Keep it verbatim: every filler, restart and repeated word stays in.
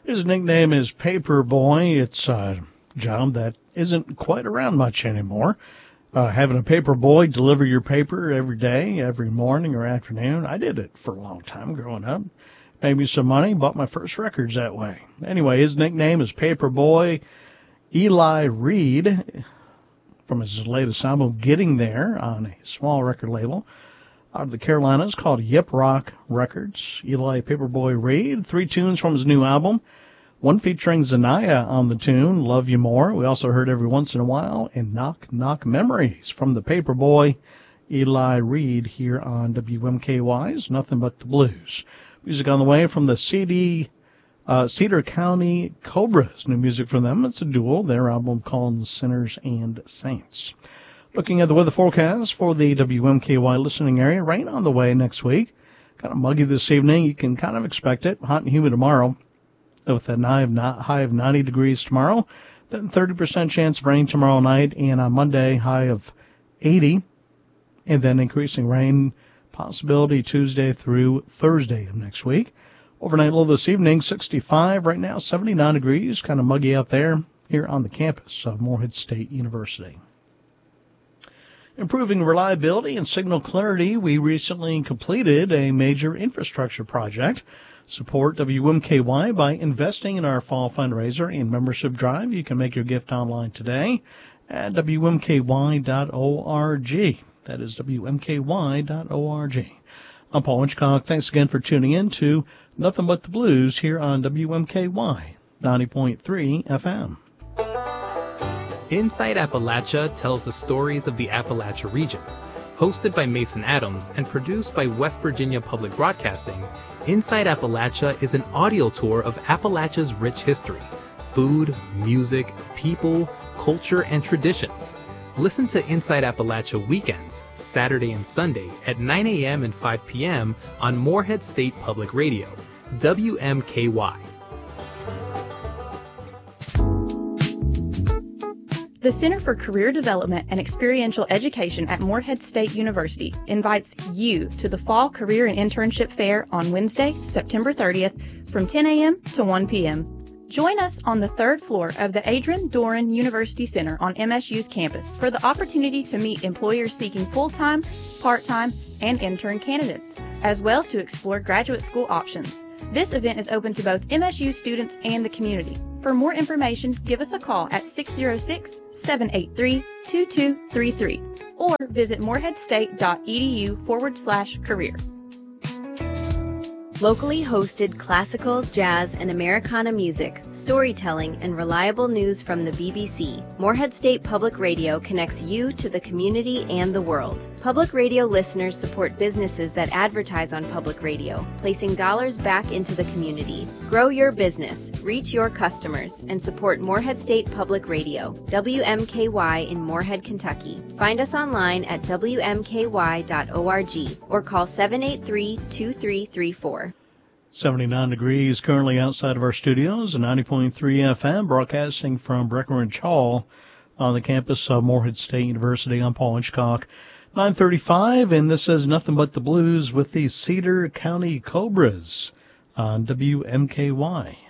His nickname is Paper Boy. It's a job that isn't quite around much anymore. Uh, having a paper boy deliver your paper every day, every morning or afternoon. I did it for a long time growing up. Made me some money, bought my first records that way. Anyway, his nickname is Paper Boy. Eli Reed, from his latest album, Getting There, on a small record label out of the Carolinas called Yip Rock Records. Eli Paperboy Reed, three tunes from his new album, one featuring Zanaya on the tune, Love You More. We also heard Every Once in a While and Knock Knock Memories from the Paperboy Eli Reed here on W M K Y's Nothing But the Blues. Music on the way from the C D Uh, Cedar County Cobras, new music from them. It's a duo, their album called Sinners and Saints. Looking at the weather forecast for the W M K Y listening area, rain on the way next week. Kind of muggy this evening. You can kind of expect it. Hot and humid tomorrow with a high of ninety degrees tomorrow. Then thirty percent chance of rain tomorrow night, and on Monday, high of eighty. And then increasing rain possibility Tuesday through Thursday of next week. Overnight low this evening, sixty-five. Right now, seventy-nine degrees. Kind of muggy out there here on the campus of Morehead State University. Improving reliability and signal clarity, we recently completed a major infrastructure project. Support W M K Y by investing in our fall fundraiser and membership drive. You can make your gift online today at W M K Y dot org. That is W M K Y dot org. I'm Paul Winchcock. Thanks again for tuning in to Nothing But the Blues here on W M K Y ninety point three F M. Inside Appalachia tells the stories of the Appalachia region. Hosted by Mason Adams and produced by West Virginia Public Broadcasting, Inside Appalachia is an audio tour of Appalachia's rich history, food, music, people, culture, and traditions. Listen to Inside Appalachia weekends, Saturday and Sunday at nine a.m. and five p.m. on Morehead State Public Radio, W M K Y. The Center for Career Development and Experiential Education at Morehead State University invites you to the Fall Career and Internship Fair on Wednesday, September thirtieth from ten a.m. to one p.m. Join us on the third floor of the Adrian Doran University Center on M S U's campus for the opportunity to meet employers seeking full-time, part-time, and intern candidates, as well to explore graduate school options. This event is open to both M S U students and the community. For more information, give us a call at six oh six, seven eight three, two two three three or visit moreheadstate.edu forward slash career. Locally hosted classical, jazz, and Americana music, storytelling, and reliable news from the B B C, Morehead State Public Radio connects you to the community and the world. Public radio listeners support businesses that advertise on public radio, placing dollars back into the community. Grow your business, reach your customers, and support Morehead State Public Radio, W M K Y in Morehead, Kentucky. Find us online at W M K Y dot org or call seven eight three, two three three four. seventy-nine degrees currently outside of our studios, ninety point three F M, broadcasting from Breckenridge Hall on the campus of Morehead State University. I'm Paul Hitchcock. nine thirty-five, and this is Nothing But the Blues with the Cedar County Cobras on W M K Y.